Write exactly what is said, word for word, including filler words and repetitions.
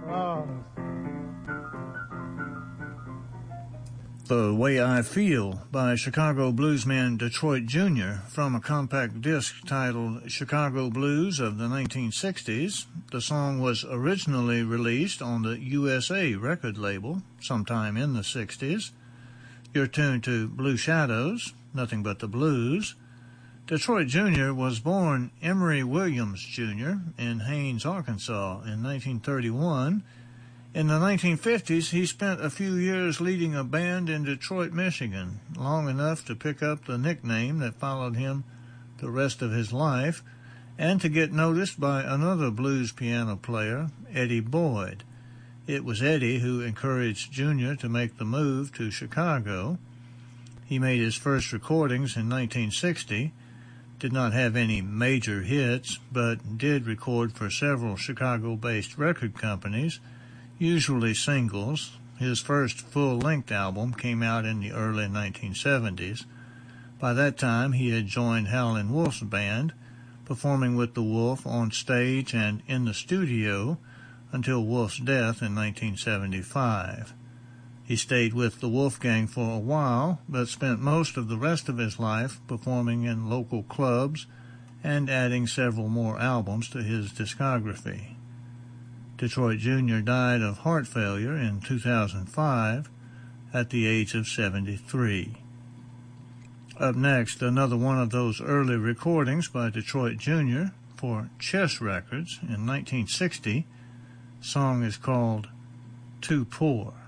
Oh. The Way I Feel by Chicago bluesman Detroit Junior from a compact disc titled Chicago Blues of the nineteen sixties. The song was originally released on the U S A record label sometime in the sixties. You're tuned to Blue Shadows, Nothing But the Blues. Detroit Junior was born Emory Williams Junior in Haines, Arkansas in nineteen thirty-one. In the nineteen fifties, he spent a few years leading a band in Detroit, Michigan, long enough to pick up the nickname that followed him the rest of his life, and to get noticed by another blues piano player, Eddie Boyd. It was Eddie who encouraged Junior to make the move to Chicago. He made his first recordings in nineteen sixty, did not have any major hits, but did record for several Chicago-based record companies, usually singles. His first full-length album came out in the early nineteen seventies. By that time, he had joined Howlin' Wolf's band, performing with the Wolf on stage and in the studio until Wolf's death in nineteen seventy-five. He stayed with the Wolfgang for a while, but spent most of the rest of his life performing in local clubs and adding several more albums to his discography. Detroit Junior died of heart failure in two thousand five at the age of seventy-three. Up next, another one of those early recordings by Detroit Junior for Chess Records in nineteen sixty. The song is called Too Poor.